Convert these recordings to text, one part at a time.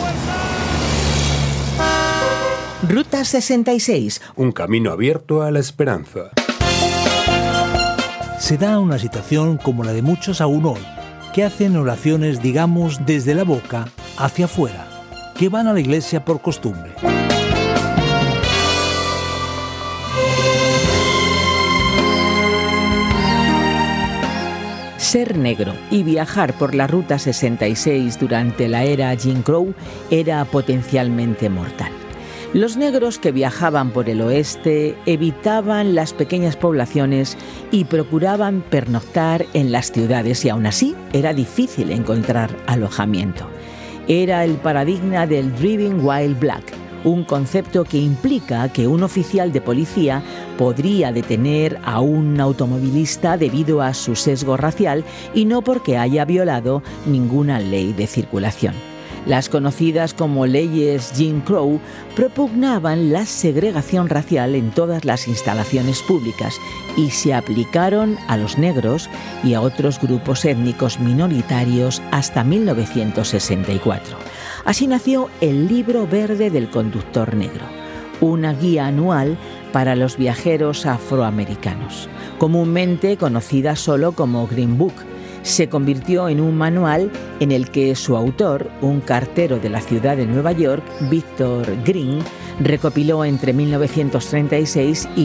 Ruta 66. Un camino abierto a la esperanza. Se da una situación como la de muchos aún hoy, que hacen oraciones, digamos, desde la boca hacia afuera, que van a la iglesia por costumbre. Ser negro y viajar por la Ruta 66 durante la era Jim Crow era potencialmente mortal. Los negros que viajaban por el oeste evitaban las pequeñas poblaciones y procuraban pernoctar en las ciudades, y aún así era difícil encontrar alojamiento. Era el paradigma del Driving While Black, un concepto que implica que un oficial de policía podría detener a un automovilista debido a su sesgo racial y no porque haya violado ninguna ley de circulación. Las conocidas como leyes Jim Crow propugnaban la segregación racial en todas las instalaciones públicas y se aplicaron a los negros y a otros grupos étnicos minoritarios hasta 1964. Así nació el Libro Verde del Conductor Negro, una guía anual para los viajeros afroamericanos, comúnmente conocida solo como Green Book. Se convirtió en un manual en el que su autor, un cartero de la ciudad de Nueva York, Victor Green, recopiló entre 1936 y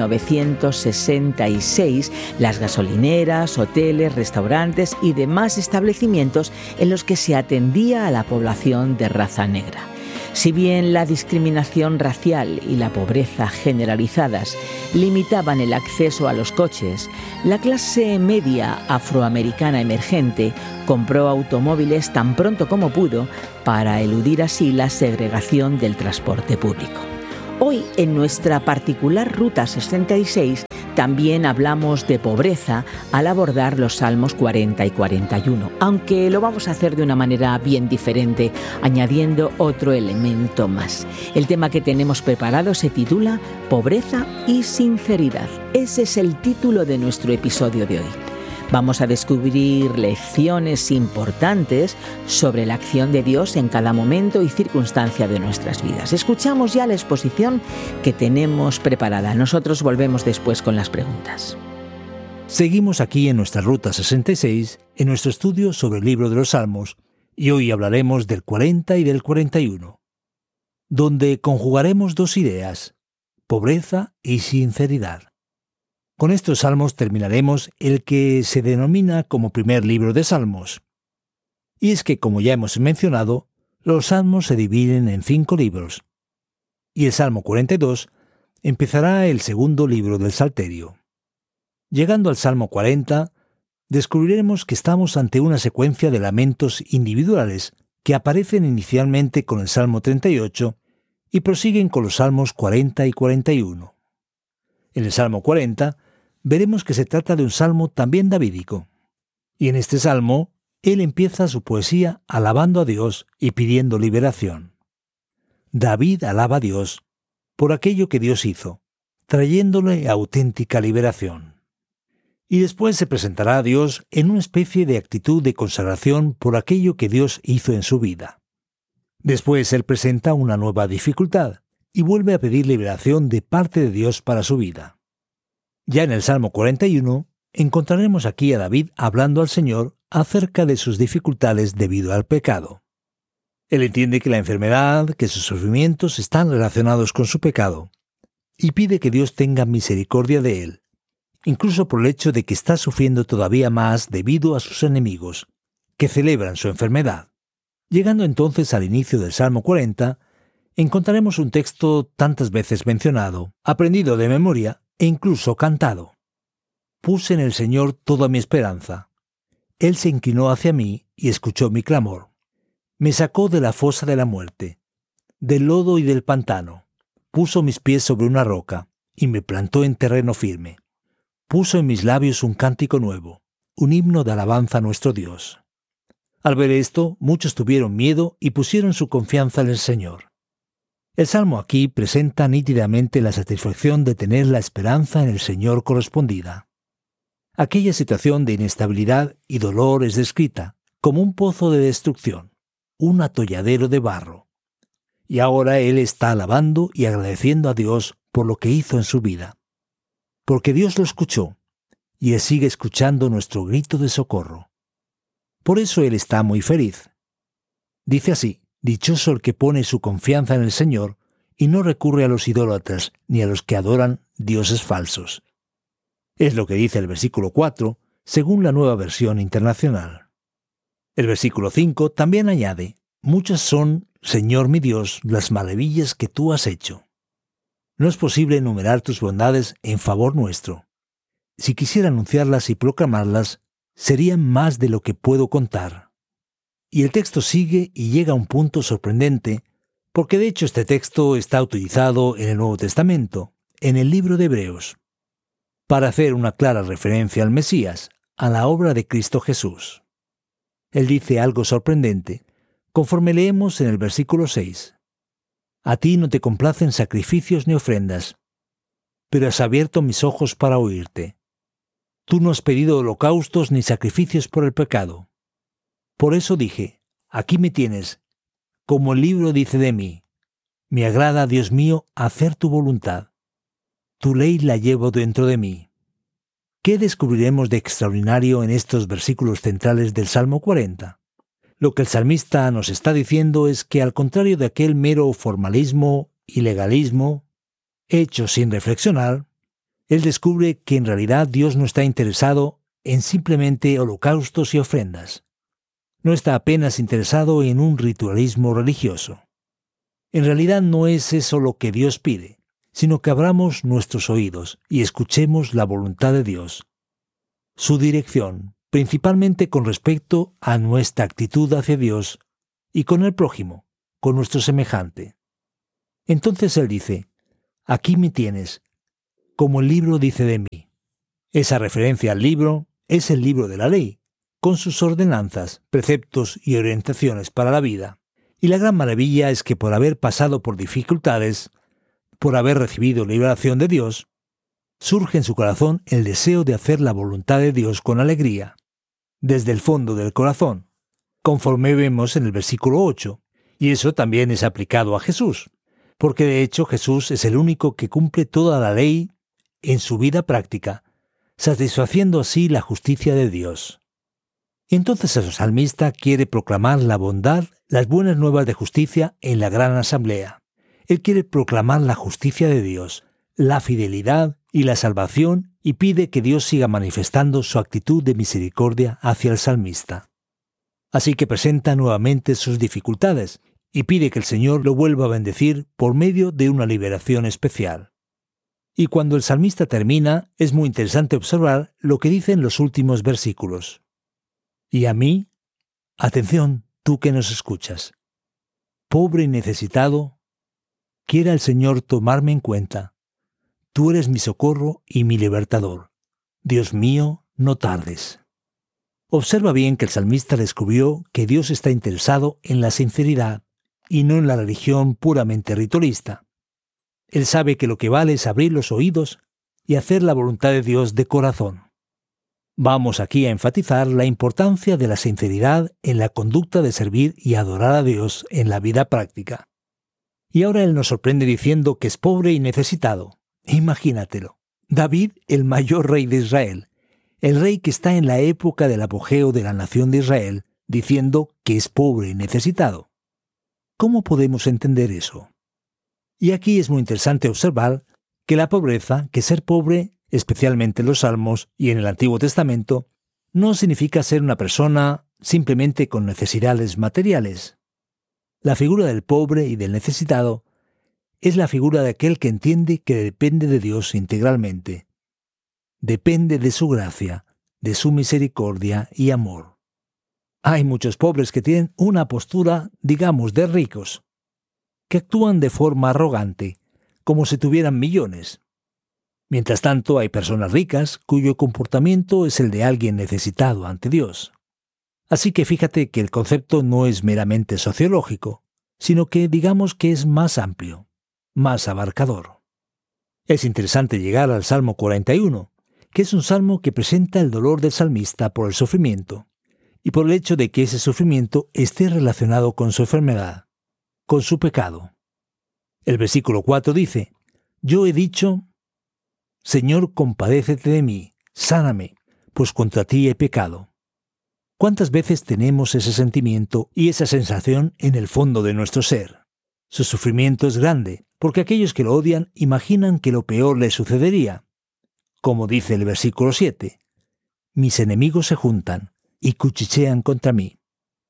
1966 las gasolineras, hoteles, restaurantes y demás establecimientos en los que se atendía a la población de raza negra. Si bien la discriminación racial y la pobreza generalizadas limitaban el acceso a los coches, la clase media afroamericana emergente compró automóviles tan pronto como pudo para eludir así la segregación del transporte público. Hoy, en nuestra particular Ruta 66, también hablamos de pobreza al abordar los Salmos 40 y 41, aunque lo vamos a hacer de una manera bien diferente, añadiendo otro elemento más. El tema que tenemos preparado se titula Pobreza y Sinceridad. Ese es el título de nuestro episodio de hoy. Vamos a descubrir lecciones importantes sobre la acción de Dios en cada momento y circunstancia de nuestras vidas. Escuchamos ya la exposición que tenemos preparada. Nosotros volvemos después con las preguntas. Seguimos aquí en nuestra Ruta 66, en nuestro estudio sobre el libro de los Salmos, y hoy hablaremos del 40 y del 41, donde conjugaremos dos ideas, pobreza y sinceridad. Con estos salmos terminaremos el que se denomina como primer libro de Salmos. Y es que, como ya hemos mencionado, los salmos se dividen en 5 libros. Y el Salmo 42 empezará el segundo libro del Salterio. Llegando al Salmo 40, descubriremos que estamos ante una secuencia de lamentos individuales que aparecen inicialmente con el Salmo 38 y prosiguen con los Salmos 40 y 41. En el Salmo 40 veremos que se trata de un salmo también davídico. Y en este salmo, él empieza su poesía alabando a Dios y pidiendo liberación. David alaba a Dios por aquello que Dios hizo, trayéndole auténtica liberación. Y después se presentará a Dios en una especie de actitud de consagración por aquello que Dios hizo en su vida. Después él presenta una nueva dificultad y vuelve a pedir liberación de parte de Dios para su vida. Ya en el Salmo 41 encontraremos aquí a David hablando al Señor acerca de sus dificultades debido al pecado. Él entiende que la enfermedad, que sus sufrimientos están relacionados con su pecado, y pide que Dios tenga misericordia de él, incluso por el hecho de que está sufriendo todavía más debido a sus enemigos, que celebran su enfermedad. Llegando entonces al inicio del Salmo 40, encontraremos un texto tantas veces mencionado, aprendido de memoria e incluso cantado. Puse en el Señor toda mi esperanza. Él se inclinó hacia mí y escuchó mi clamor. Me sacó de la fosa de la muerte, del lodo y del pantano. Puso mis pies sobre una roca y me plantó en terreno firme. Puso en mis labios un cántico nuevo, un himno de alabanza a nuestro Dios. Al ver esto, muchos tuvieron miedo y pusieron su confianza en el Señor. El Salmo aquí presenta nítidamente la satisfacción de tener la esperanza en el Señor correspondida. Aquella situación de inestabilidad y dolor es descrita como un pozo de destrucción. un atolladero de barro. Y ahora él está alabando y agradeciendo a Dios por lo que hizo en su vida. Porque Dios lo escuchó, y él sigue escuchando nuestro grito de socorro. Por eso él está muy feliz. Dice así: dichoso el que pone su confianza en el Señor y no recurre a los idólatras ni a los que adoran dioses falsos. Es lo que dice el versículo 4, según la Nueva Versión Internacional. El versículo 5 también añade: muchas son, Señor mi Dios, las maravillas que tú has hecho. No es posible enumerar tus bondades en favor nuestro. Si quisiera anunciarlas y proclamarlas, serían más de lo que puedo contar. Y el texto sigue y llega a un punto sorprendente, porque de hecho este texto está utilizado en el Nuevo Testamento, en el libro de Hebreos, para hacer una clara referencia al Mesías, a la obra de Cristo Jesús. Él dice algo sorprendente, conforme leemos en el versículo 6. A ti no te complacen sacrificios ni ofrendas, pero has abierto mis ojos para oírte. Tú no has pedido holocaustos ni sacrificios por el pecado. Por eso dije: aquí me tienes, como el libro dice de mí. Me agrada, Dios mío, hacer tu voluntad. Tu ley la llevo dentro de mí. ¿Qué descubriremos de extraordinario en estos versículos centrales del Salmo 40? Lo que el salmista nos está diciendo es que, al contrario de aquel mero formalismo y legalismo, hecho sin reflexionar, él descubre que en realidad Dios no está interesado en simplemente holocaustos y ofrendas. No está apenas interesado en un ritualismo religioso. En realidad no es eso lo que Dios pide, sino que abramos nuestros oídos y escuchemos la voluntad de Dios, su dirección, principalmente con respecto a nuestra actitud hacia Dios y con el prójimo, con nuestro semejante. Entonces él dice: aquí me tienes, como el libro dice de mí. Esa referencia al libro es el libro de la ley, con sus ordenanzas, preceptos y orientaciones para la vida. Y la gran maravilla es que, por haber pasado por dificultades, por haber recibido liberación de Dios, surge en su corazón el deseo de hacer la voluntad de Dios con alegría, desde el fondo del corazón, conforme vemos en el versículo 8, y eso también es aplicado a Jesús, porque de hecho Jesús es el único que cumple toda la ley en su vida práctica, satisfaciendo así la justicia de Dios. Entonces el salmista quiere proclamar la bondad, las buenas nuevas de justicia en la gran asamblea. Él quiere proclamar la justicia de Dios, la fidelidad y la salvación, y pide que Dios siga manifestando su actitud de misericordia hacia el salmista. Así que presenta nuevamente sus dificultades y pide que el Señor lo vuelva a bendecir por medio de una liberación especial. Y cuando el salmista termina, es muy interesante observar lo que dicen los últimos versículos. Y a mí, atención, tú que nos escuchas, pobre y necesitado, quiera el Señor tomarme en cuenta. Tú eres mi socorro y mi libertador. Dios mío, no tardes. Observa bien que el salmista descubrió que Dios está interesado en la sinceridad y no en la religión puramente ritualista. Él sabe que lo que vale es abrir los oídos y hacer la voluntad de Dios de corazón. Vamos aquí a enfatizar la importancia de la sinceridad en la conducta de servir y adorar a Dios en la vida práctica. Y ahora él nos sorprende diciendo que es pobre y necesitado. Imagínatelo. David, el mayor rey de Israel, el rey que está en la época del apogeo de la nación de Israel, diciendo que es pobre y necesitado. ¿Cómo podemos entender eso? Y aquí es muy interesante observar que la pobreza, que ser pobre, especialmente en los Salmos y en el Antiguo Testamento, no significa ser una persona simplemente con necesidades materiales. La figura del pobre y del necesitado es la figura de aquel que entiende que depende de Dios integralmente. Depende de su gracia, de su misericordia y amor. Hay muchos pobres que tienen una postura, digamos, de ricos, que actúan de forma arrogante, como si tuvieran millones. Mientras tanto, hay personas ricas cuyo comportamiento es el de alguien necesitado ante Dios. Así que fíjate que el concepto no es meramente sociológico, sino que digamos que es más amplio, más abarcador. Es interesante llegar al Salmo 41, que es un salmo que presenta el dolor del salmista por el sufrimiento, y por el hecho de que ese sufrimiento esté relacionado con su enfermedad, con su pecado. El versículo 4 dice: yo he dicho, Señor, compadécete de mí, sáname, pues contra ti he pecado. ¿Cuántas veces tenemos ese sentimiento y esa sensación en el fondo de nuestro ser? Su sufrimiento es grande, porque aquellos que lo odian imaginan que lo peor les sucedería. Como dice el versículo 7, mis enemigos se juntan y cuchichean contra mí.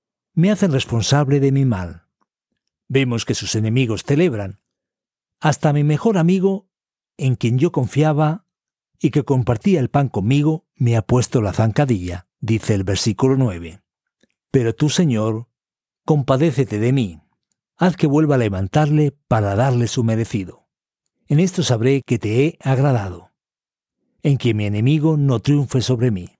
Me hacen responsable de mi mal. Vemos que sus enemigos celebran. Hasta mi mejor amigo, en quien yo confiaba y que compartía el pan conmigo, me ha puesto la zancadilla, dice el versículo 9. Pero tú, Señor, compadécete de mí. Haz que vuelva a levantarle para darle su merecido. En esto sabré que te he agradado, en que mi enemigo no triunfe sobre mí.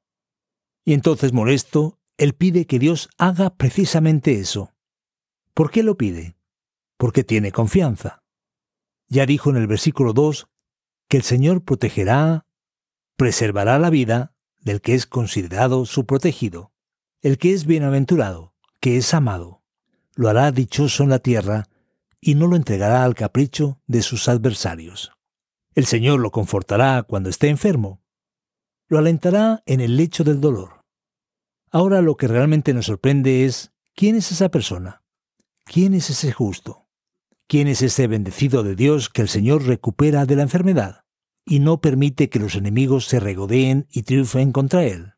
Y entonces, molesto, él pide que Dios haga precisamente eso. ¿Por qué lo pide? Porque tiene confianza. Ya dijo en el versículo 2 que el Señor protegerá, preservará la vida del que es considerado su protegido, el que es bienaventurado, que es amado. Lo hará dichoso en la tierra y no lo entregará al capricho de sus adversarios. El Señor lo confortará cuando esté enfermo. Lo alentará en el lecho del dolor. Ahora lo que realmente nos sorprende es: ¿quién es esa persona? ¿Quién es ese justo? ¿Quién es ese bendecido de Dios que el Señor recupera de la enfermedad y no permite que los enemigos se regodeen y triunfen contra él?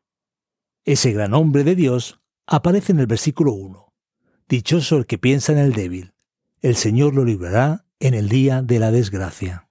Ese gran hombre de Dios aparece en el versículo 1. Dichoso el que piensa en el débil. El Señor lo librará en el día de la desgracia.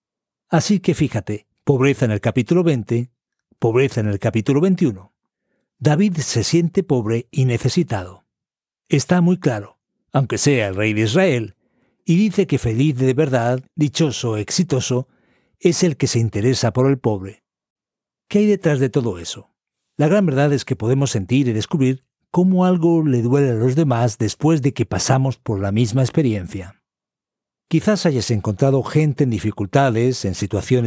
Así que fíjate, pobreza en el capítulo 20, pobreza en el capítulo 21. David se siente pobre y necesitado. Está muy claro, aunque sea el rey de Israel, y dice que feliz de verdad, dichoso, exitoso, es el que se interesa por el pobre. ¿Qué hay detrás de todo eso? La gran verdad es que podemos sentir y descubrir cómo algo le duele a los demás después de que pasamos por la misma experiencia. Quizás hayas encontrado gente en dificultades, en situaciones